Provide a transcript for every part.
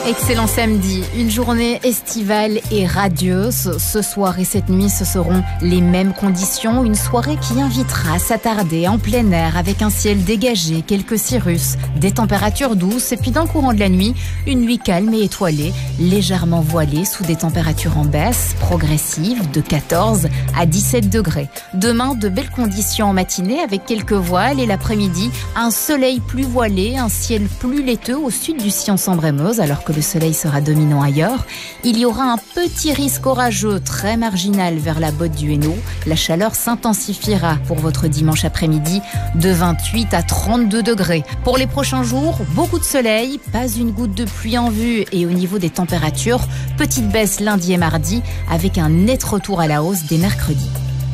Excellent samedi, une journée estivale et radieuse. Ce soir et cette nuit, ce seront les mêmes conditions. Une soirée qui invitera à s'attarder en plein air avec un ciel dégagé, quelques cirrus, des températures douces et puis dans le courant de la nuit, une nuit calme et étoilée, légèrement voilée sous des températures en baisse, progressives de 14 à 17 degrés. Demain, de belles conditions en matinée avec quelques voiles et l'après-midi, un soleil plus voilé, un ciel plus laiteux au sud du Sion-Sambre-et-Meuse alors que le soleil sera dominant ailleurs. Il y aura un petit risque orageux très marginal vers la botte du Hainaut. La chaleur s'intensifiera pour votre dimanche après-midi de 28 à 32 degrés. Pour les prochains jours, beaucoup de soleil, pas une goutte de pluie en vue et au niveau des températures, petite baisse lundi et mardi avec un net retour à la hausse dès mercredi.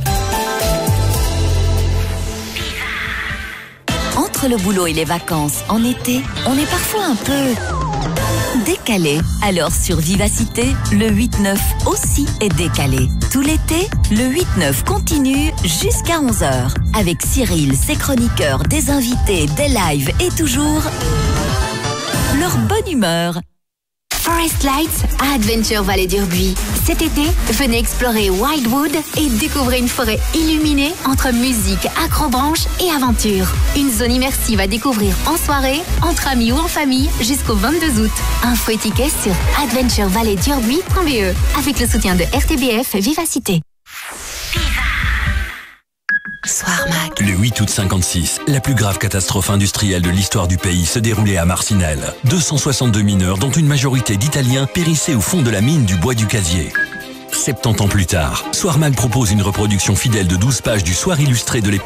Entre le boulot et les vacances en été, on est parfois un peu décalé. Alors sur Vivacité, le 8-9 aussi est décalé. Tout l'été, le 8-9 continue jusqu'à 11h. Avec Cyril, ses chroniqueurs, des invités, des lives et toujours leur bonne humeur. Forest Lights à Adventure Vallée d'Urbuy. Cet été, venez explorer Wildwood et découvrez une forêt illuminée entre musique, acrobranche et aventure. Une zone immersive à découvrir en soirée, entre amis ou en famille jusqu'au 22 août. Info et tickets sur adventurevalleydurbuy.be avec le soutien de RTBF Vivacité. Soir Mag. Le 8 août 56, la plus grave catastrophe industrielle de l'histoire du pays se déroulait à Marcinelle. 262 mineurs, dont une majorité d'Italiens, périssaient au fond de la mine du bois du Casier. 70 ans plus tard, Soir Mag propose une reproduction fidèle de 12 pages du Soir illustré de l'époque.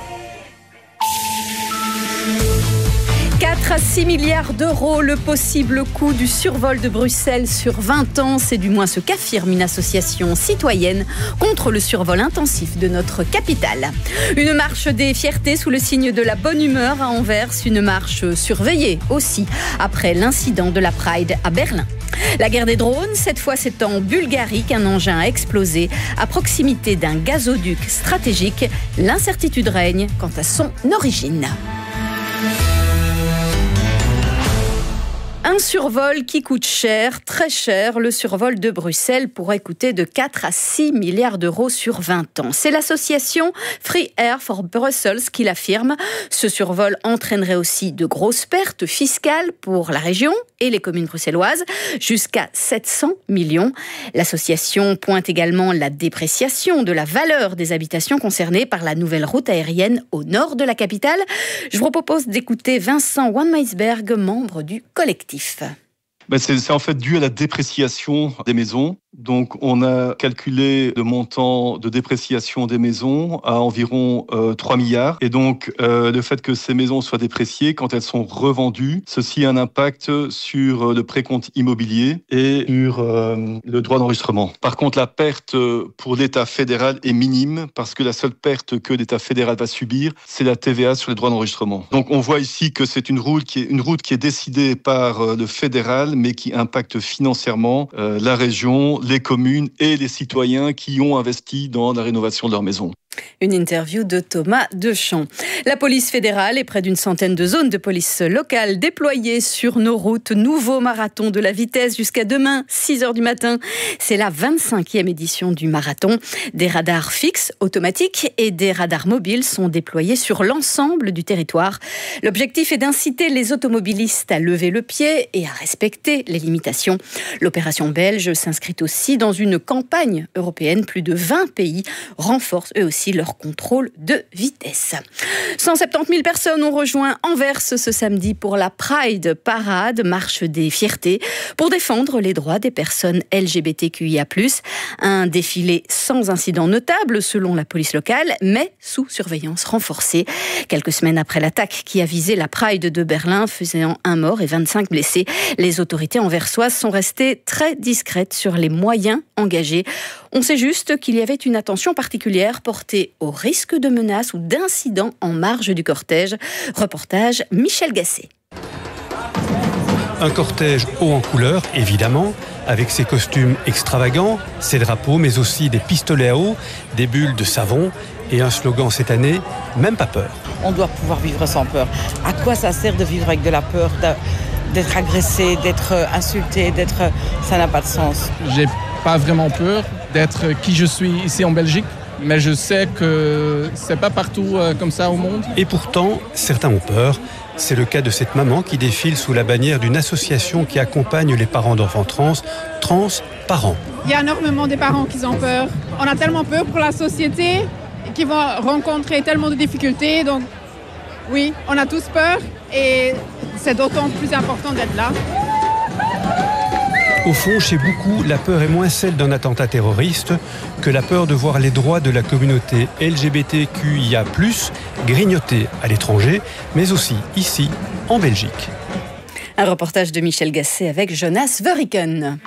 4 à 6 milliards d'euros, le possible coût du survol de Bruxelles sur 20 ans. C'est du moins ce qu'affirme une association citoyenne contre le survol intensif de notre capitale. Une marche des fiertés sous le signe de la bonne humeur à Anvers, une marche surveillée aussi après l'incident de la Pride à Berlin. La guerre des drones, cette fois c'est en Bulgarie qu'un engin a explosé à proximité d'un gazoduc stratégique. L'incertitude règne quant à son origine. Un survol qui coûte cher, très cher. Le survol de Bruxelles pourrait coûter de 4 à 6 milliards d'euros sur 20 ans. C'est l'association Free Air for Brussels qui l'affirme. Ce survol entraînerait aussi de grosses pertes fiscales pour la région et les communes bruxelloises, jusqu'à 700 millions. L'association pointe également la dépréciation de la valeur des habitations concernées par la nouvelle route aérienne au nord de la capitale. Je vous propose d'écouter Vincent Wanmeisberg, membre du collectif. C'est en fait dû à la dépréciation des maisons. Donc, on a calculé le montant de dépréciation des maisons à environ 3 milliards. Et donc, le fait que ces maisons soient dépréciées, quand elles sont revendues, ceci a un impact sur le précompte immobilier et sur le droit d'enregistrement. Par contre, la perte pour l'État fédéral est minime parce que la seule perte que l'État fédéral va subir, c'est la TVA sur les droits d'enregistrement. Donc, on voit ici que c'est une route qui est décidée par le fédéral, mais qui impacte financièrement la région, les communes et les citoyens qui ont investi dans la rénovation de leur maison. Une interview de Thomas Dechamps. La police fédérale et près d'une centaine de zones de police locale déployées sur nos routes. Nouveau marathon de la vitesse jusqu'à demain, 6h du matin. C'est la 25e édition du marathon. Des radars fixes, automatiques et des radars mobiles sont déployés sur l'ensemble du territoire. L'objectif est d'inciter les automobilistes à lever le pied et à respecter les limitations. L'opération belge s'inscrit aussi dans une campagne européenne. Plus de 20 pays renforcent eux aussi leur contrôle de vitesse. 170 000 personnes ont rejoint Anvers ce samedi pour la Pride Parade, marche des fiertés, pour défendre les droits des personnes LGBTQIA+. Un défilé sans incident notable selon la police locale, mais sous surveillance renforcée. Quelques semaines après l'attaque qui a visé la Pride de Berlin, faisant 1 mort et 25 blessés, les autorités anversoises sont restées très discrètes sur les moyens engagés. On sait juste qu'il y avait une attention particulière portée au risque de menaces ou d'incidents en marge du cortège. Reportage Michel Gasset. Un cortège haut en couleur, évidemment, avec ses costumes extravagants, ses drapeaux, mais aussi des pistolets à eau, des bulles de savon et un slogan cette année, même pas peur. On doit pouvoir vivre sans peur. À quoi ça sert de vivre avec de la peur, d'être agressé, d'être insulté, ça n'a pas de sens. J'ai pas vraiment peur d'être qui je suis ici en Belgique, mais je sais que c'est pas partout comme ça au monde. Et pourtant, certains ont peur. C'est le cas de cette maman qui défile sous la bannière d'une association qui accompagne les parents d'enfants trans Parents. Il y a énormément de parents qui ont peur. On a tellement peur pour la société qui vont rencontrer tellement de difficultés. Donc oui, on a tous peur et c'est d'autant plus important d'être là. Au fond, chez beaucoup, la peur est moins celle d'un attentat terroriste que la peur de voir les droits de la communauté LGBTQIA+, grignotés à l'étranger, mais aussi ici, en Belgique. Un reportage de Michel Gasset avec Jonas Verriken.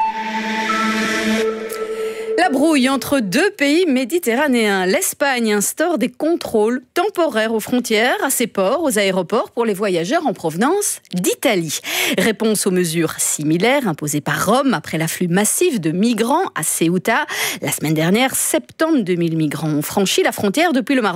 La brouille entre deux pays méditerranéens. L'Espagne instaure des contrôles temporaires aux frontières, à ses ports, aux aéroports pour les voyageurs en provenance d'Italie. Réponse aux mesures similaires imposées par Rome après l'afflux massif de migrants à Ceuta. La semaine dernière, 72 000 migrants ont franchi la frontière depuis le Maroc.